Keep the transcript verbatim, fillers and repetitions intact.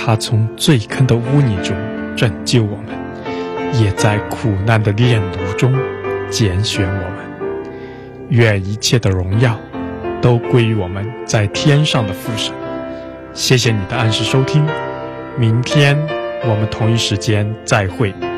他从最坑的污泥中拯救我们，也在苦难的炼炉中拣选我们。愿一切的荣耀都归于我们在天上的父神。谢谢你的按时收听，明天我们同一时间再会。